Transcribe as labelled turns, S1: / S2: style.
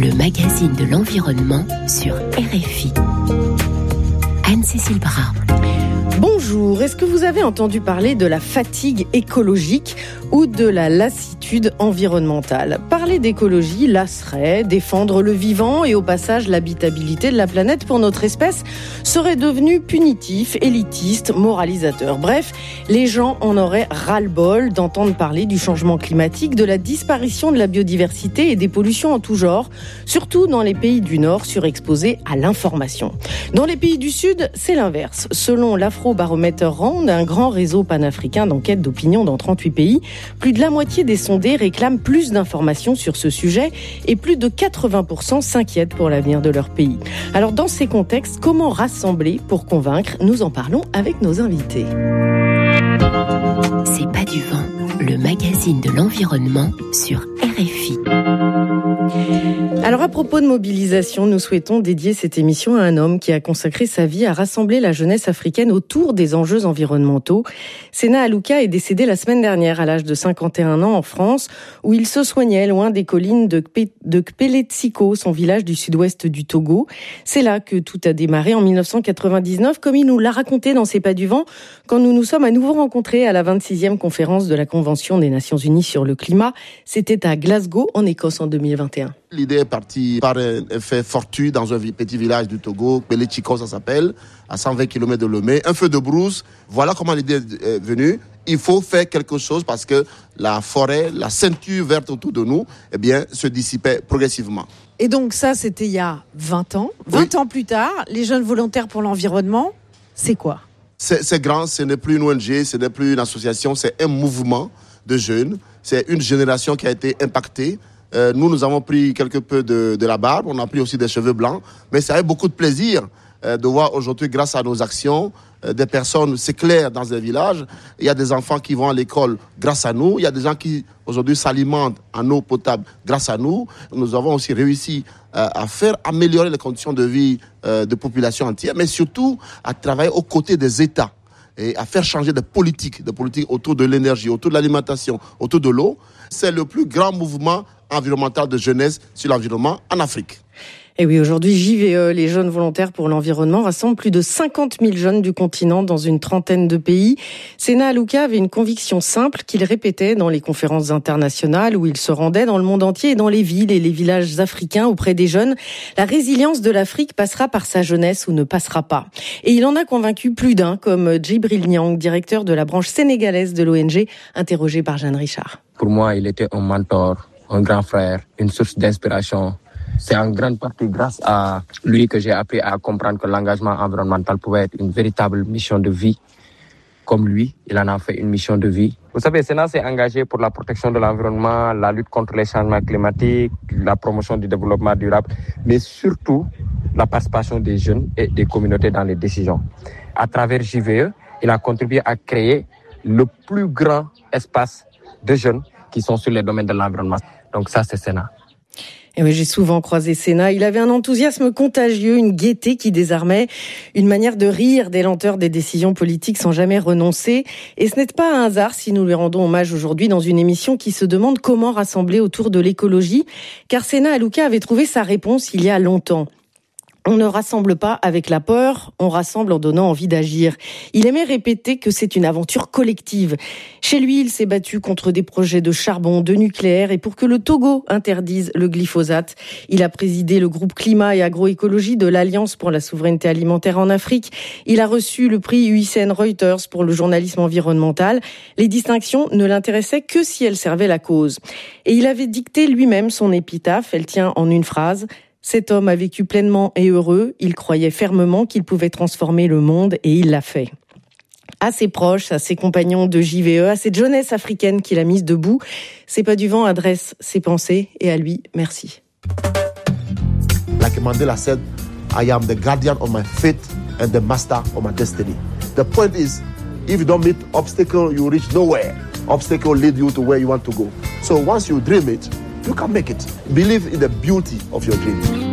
S1: le magazine de l'environnement sur RFI. Anne-Cécile Bras.
S2: Bonjour, est-ce que vous avez entendu parler de la fatigue écologique ou de la lassitude environnementale ? Parler d'écologie lasserait, défendre le vivant et au passage l'habitabilité de la planète pour notre espèce serait devenu punitif, élitiste, moralisateur. Bref, les gens en auraient ras-le-bol d'entendre parler du changement climatique, de la disparition de la biodiversité et des pollutions en tout genre, surtout dans les pays du Nord surexposés à l'information. Dans les pays du Sud, c'est l'inverse. Selon l'Afrobarometer Round, un grand réseau panafricain d'enquête d'opinion dans 38 pays, plus de la moitié des sondés réclament plus d'informations sur ce sujet et plus de 80% s'inquiètent pour l'avenir de leur pays. Alors dans ces contextes, comment rassembler pour convaincre ? Nous en parlons avec nos invités.
S1: C'est pas du vent, le magazine de l'environnement sur RFI.
S2: Alors à propos de mobilisation, nous souhaitons dédier cette émission à un homme qui a consacré sa vie à rassembler la jeunesse africaine autour des enjeux environnementaux. Sena Aluka est décédé la semaine dernière à l'âge de 51 ans en France, où il se soignait loin des collines de Kpeletsiko, son village du sud-ouest du Togo. C'est là que tout a démarré en 1999, comme il nous l'a raconté dans C'est pas du vent, quand nous nous sommes à nouveau rencontrés à la 26e conférence de la Convention des Nations Unies sur le climat. C'était à Glasgow, en Écosse, en 2021.
S3: L'idée est partie par un fait fortuit dans un petit village du Togo, Kpeletsiko ça s'appelle, à 120 km de Lomé. Un feu de brousse, voilà comment l'idée est venue. Il faut faire quelque chose parce que la forêt, la ceinture verte autour de nous, se dissipait progressivement.
S4: Et donc ça, c'était il y a 20 ans. 20 ans plus tard, les jeunes volontaires pour l'environnement, c'est quoi ?
S3: C'est grand, ce n'est plus une ONG, ce n'est plus une association, c'est un mouvement de jeunes. C'est une génération qui a été impactée. Nous avons pris quelque peu de la barbe, on a pris aussi des cheveux blancs, mais c'est avec beaucoup de plaisir de voir aujourd'hui, grâce à nos actions, des personnes s'éclairent dans les villages. Il y a des enfants qui vont à l'école grâce à nous. Il y a des gens qui aujourd'hui s'alimentent en eau potable grâce à nous. Nous avons aussi réussi à faire améliorer les conditions de vie de populations entières, mais surtout à travailler aux côtés des États et à faire changer des politiques autour de l'énergie, autour de l'alimentation, autour de l'eau. C'est le plus grand mouvement environnemental de jeunesse sur l'environnement en Afrique.
S2: Et oui, aujourd'hui, JVE, les jeunes volontaires pour l'environnement, rassemble plus de 50 000 jeunes du continent dans une trentaine de pays. Sena Aluka avait une conviction simple qu'il répétait dans les conférences internationales où il se rendait dans le monde entier et dans les villes et les villages africains auprès des jeunes. La résilience de l'Afrique passera par sa jeunesse ou ne passera pas. Et il en a convaincu plus d'un, comme Djibril Niang, directeur de la branche sénégalaise de l'ONG, interrogé par Jeanne Richard.
S5: Pour moi, il était un mentor, un grand frère, une source d'inspiration. C'est en grande partie grâce à lui que j'ai appris à comprendre que l'engagement environnemental pouvait être une véritable mission de vie. Comme lui, il en a fait une mission de vie. Vous savez, Sena s'est engagé pour la protection de l'environnement, la lutte contre les changements climatiques, la promotion du développement durable, mais surtout la participation des jeunes et des communautés dans les décisions. À travers JVE, il a contribué à créer le plus grand espace de jeunes qui sont sur les domaines de l'environnement. Donc ça, c'est Sena.
S2: Et oui, j'ai souvent croisé Sena. Il avait un enthousiasme contagieux, une gaieté qui désarmait, une manière de rire des lenteurs des décisions politiques sans jamais renoncer. Et ce n'est pas un hasard si nous lui rendons hommage aujourd'hui dans une émission qui se demande comment rassembler autour de l'écologie. Car Sena Aluka avait trouvé sa réponse il y a longtemps. On ne rassemble pas avec la peur, on rassemble en donnant envie d'agir. Il aimait répéter que c'est une aventure collective. Chez lui, il s'est battu contre des projets de charbon, de nucléaire et pour que le Togo interdise le glyphosate. Il a présidé le groupe climat et agroécologie de l'Alliance pour la souveraineté alimentaire en Afrique. Il a reçu le prix UICN Reuters pour le journalisme environnemental. Les distinctions ne l'intéressaient que si elles servaient la cause. Et il avait dicté lui-même son épitaphe. Elle tient en une phrase. Cet homme a vécu pleinement et heureux, il croyait fermement qu'il pouvait transformer le monde et il l'a fait. À ses proches, à ses compagnons de JVE, à cette jeunesse africaine qu'il a mise debout, C'est pas du vent adresse ses pensées et à lui, merci.
S3: Like Mandela said, I am the guardian of my fate and the master of my destiny. The point is, if you don't meet obstacle, you reach nowhere. Obstacle lead you to where you want to go. So once you dream it, you can make it. Believe in the beauty of your dream.